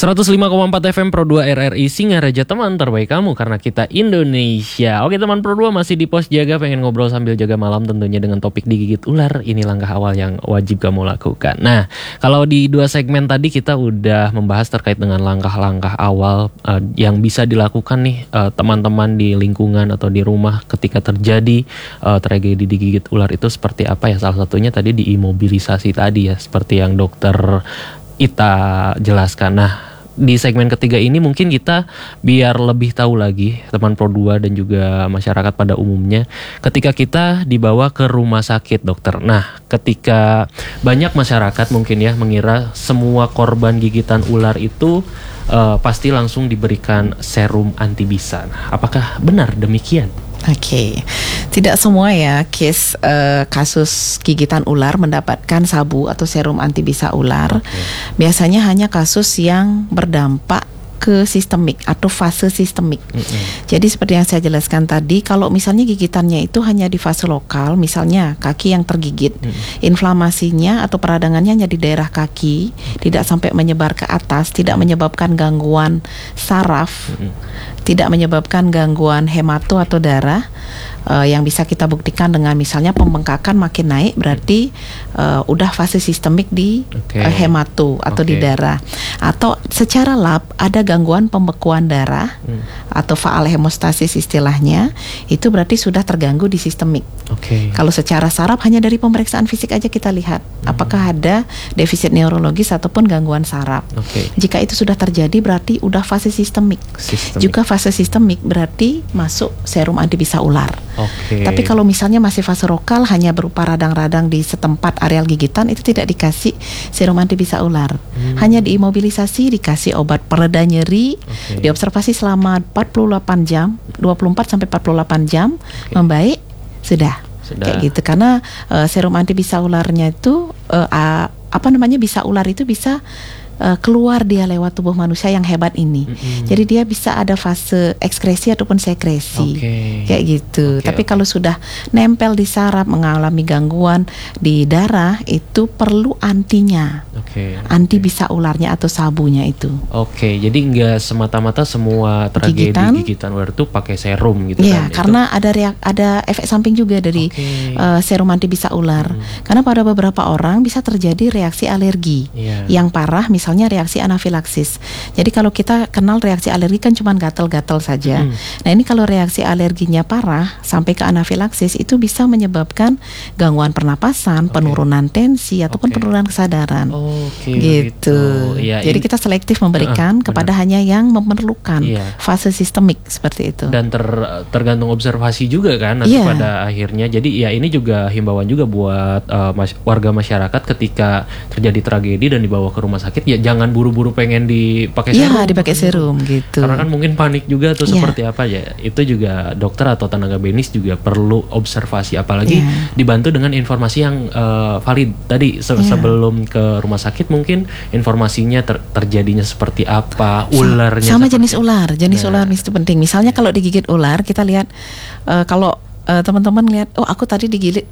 105,4 FM Pro 2 RRI Singaraja, teman terbaik kamu karena kita Indonesia. Oke teman Pro 2 masih di pos jaga, pengen ngobrol sambil jaga malam tentunya dengan topik digigit ular. Ini langkah awal yang wajib kamu lakukan. Nah, kalau di 2 segmen tadi kita udah membahas terkait dengan langkah-langkah awal yang bisa dilakukan nih teman-teman di lingkungan atau di rumah ketika terjadi tragedi digigit ular itu seperti apa ya. Salah satunya tadi diimobilisasi tadi ya, seperti yang dokter Ita jelaskan. Nah, di segmen ketiga ini mungkin kita biar lebih tahu lagi teman Pro 2 dan juga masyarakat pada umumnya ketika kita dibawa ke rumah sakit, dokter. Nah, ketika banyak masyarakat mungkin ya mengira semua korban gigitan ular itu pasti langsung diberikan serum antibisa. Nah, apakah benar demikian? Oke, tidak semua ya case kasus gigitan ular mendapatkan sabu atau serum antibisa ular. Biasanya hanya kasus yang berdampak ke sistemik atau fase sistemik. Jadi seperti yang saya jelaskan tadi, kalau misalnya gigitannya itu hanya di fase lokal, misalnya kaki yang tergigit, inflamasinya atau peradangannya hanya di daerah kaki, tidak sampai menyebar ke atas, tidak menyebabkan gangguan saraf, tidak menyebabkan gangguan hemato atau darah, yang bisa kita buktikan dengan misalnya pembengkakan makin naik, berarti udah fase sistemik di hemato atau di darah. Atau secara lab ada gangguan pembekuan darah atau faal hemostasis istilahnya, itu berarti sudah terganggu di sistemik. Kalau secara saraf hanya dari pemeriksaan fisik aja kita lihat apakah ada defisit neurologis ataupun gangguan saraf. Jika itu sudah terjadi berarti udah fase sistemik. Juga fase sistemik berarti masuk serum antibisa ular. Tapi kalau misalnya masih fase lokal hanya berupa radang-radang di setempat areal gigitan, itu tidak dikasih serum antibisa ular. Hanya diimobilisasi, dikasih obat pereda nyeri, diobservasi selama 48 jam, 24 sampai 48 jam, membaik, sudah. Kayak gitu. Karena serum antibisa ularnya itu bisa ular itu bisa keluar dia lewat tubuh manusia yang hebat ini. Jadi dia bisa ada fase ekskresi ataupun sekresi. Kayak gitu. Tapi kalau sudah nempel di saraf, mengalami gangguan di darah, itu perlu antinya. Anti bisa ularnya atau sabunya itu. Jadi nggak semata-mata semua tragedi gigitan ular itu pakai serum gitu kan? Iya, karena ada efek samping juga dari serum anti bisa ular. Karena pada beberapa orang bisa terjadi reaksi alergi yang parah, misalnya reaksi anafilaksis. Jadi kalau kita kenal reaksi alergi kan cuma gatal-gatal saja. Nah, ini kalau reaksi alerginya parah sampai ke anafilaksis, itu bisa menyebabkan gangguan pernapasan, penurunan tensi ataupun penurunan kesadaran. Gitu. Jadi kita selektif memberikan kepada hanya yang memerlukan fase sistemik seperti itu. Dan tergantung observasi juga kan nanti pada akhirnya. Jadi ya ini juga himbauan juga buat warga masyarakat ketika terjadi tragedi dan dibawa ke rumah sakit, ya jangan buru-buru pengen dipakai serum. Iya, dipakai serum gitu. Karena kan mungkin panik juga atau seperti apa ya. Itu juga dokter atau tenaga medis juga perlu observasi, apalagi dibantu dengan informasi yang valid. Tadi sebelum ke rumah sakit mungkin informasinya terjadinya seperti apa, ularnya sama jenis ular. Jenis ular itu penting. Misalnya kalau digigit ular, kita lihat kalau teman-teman lihat, oh aku tadi digigit